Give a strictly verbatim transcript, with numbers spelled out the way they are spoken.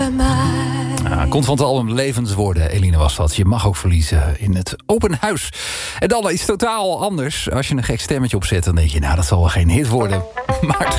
Ja, komt van het album Levenswoorden. Eline was dat. Je mag ook verliezen in het open huis. En dan is het totaal anders. Als je een gek stemmetje opzet, dan denk je, nou, dat zal wel geen hit worden. Maar het